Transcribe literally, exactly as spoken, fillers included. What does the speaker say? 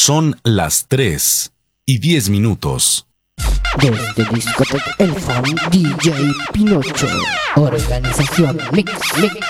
Son las tres y diez minutos. Desde Discoteca El Fan, D J Pinocho. Organización Mix Mix.